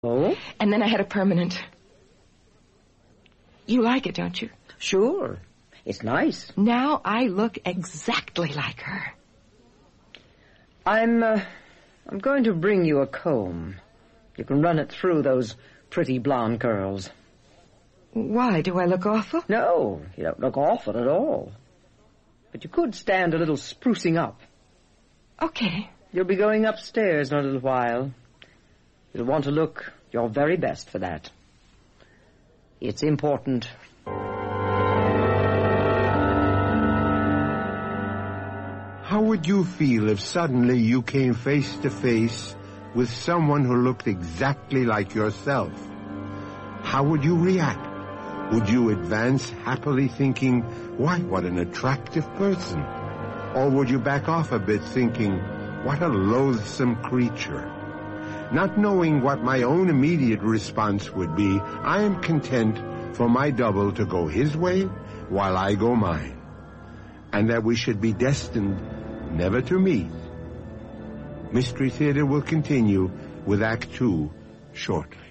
Oh? And then I had a permanent. You like it, don't you? Sure. It's nice. Now I look exactly like her. I'm going to bring you a comb. You can run it through those pretty blonde curls. Why? Do I look awful? No, you don't look awful at all. But you could stand a little sprucing up. Okay. You'll be going upstairs in a little while. You'll want to look your very best for that. It's important. How would you feel if suddenly you came face to face with someone who looked exactly like yourself? How would you react? Would you advance happily thinking, why, what an attractive person? Or would you back off a bit thinking, what a loathsome creature? Not knowing what my own immediate response would be, I am content for my double to go his way while I go mine, and that we should be destined never to meet. Mystery Theater will continue with Act 2 shortly.